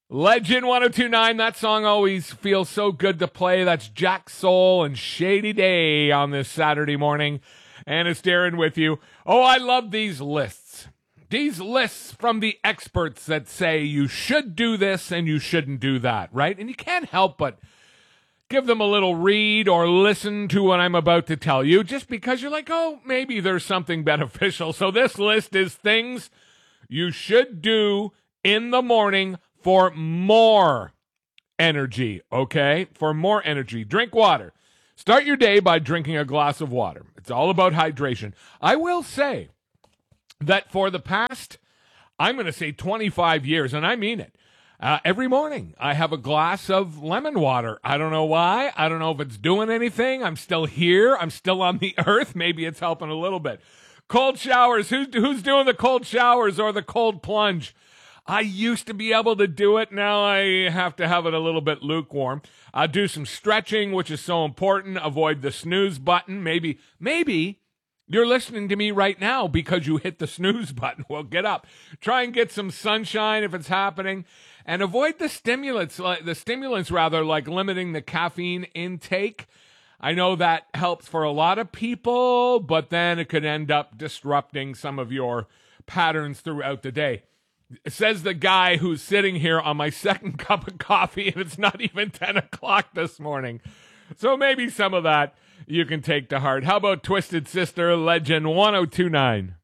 Legend 1029, that song always feels so good to play. That's Jack Soul and Shady Day on this Saturday morning. And it's Darren with you. Oh, I love these lists. These lists from the experts that say you should do this and you shouldn't do that, right? And you can't help but give them a little read or listen to what I'm about to tell you just because you're like, oh, maybe there's something beneficial. So this list is things you should do in the morning for more energy, okay? For more energy. Drink water. Start your day by drinking a glass of water. It's all about hydration. I will say that for the past, I'm going to say 25 years, and I mean it, every morning I have a glass of lemon water. I don't know why. I don't know if it's doing anything. I'm still here. I'm still on the earth. Maybe it's helping a little bit. Cold showers. Who's doing the cold showers or the cold plunge? I used to be able to do it. Now I have to have it a little bit lukewarm. Do some stretching, which is so important. Avoid the snooze button. Maybe you're listening to me right now because you hit the snooze button. Well, get up. Try and get some sunshine if it's happening. And avoid the stimulants, like limiting the caffeine intake. I know that helps for a lot of people, but then it could end up disrupting some of your patterns throughout the day. It says the guy who's sitting here on my second cup of coffee, and it's not even 10 o'clock this morning. So maybe some of that you can take to heart. How about Twisted Sister, Legend 1029?